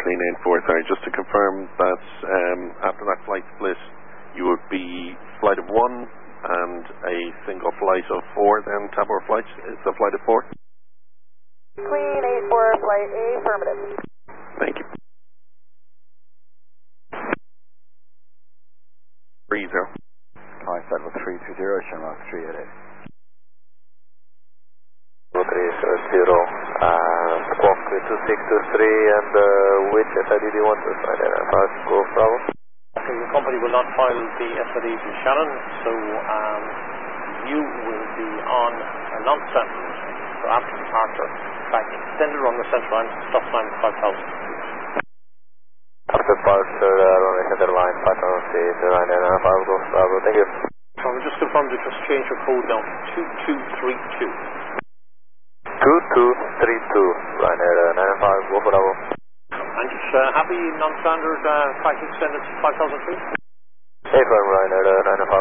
clean 84, sorry, just to confirm that after that flight split, you would be flight of 1 and a single flight of 4 then, Tabor flight, it's a flight of 4? Clean 84, flight A, affirmative. Thank you. 30. Hi, Federal 320, Shamrock 388. 370, squawk 2623, and which SID do you want to find out? Go Bravo. Okay, your company will not file the SID to Shannon, so you will be on a non-standard for after departure, back extended run the central line, stop line 5000. After departure, runway center line 5000 feet, Ryanair 95 Go Bravo, thank you. So we just confirmed to just change your code down to 2232. 2232, Ryanair 95 Go Bravo. And just happy non-standard back extended 5000 feet? Affirm, Ryanair 95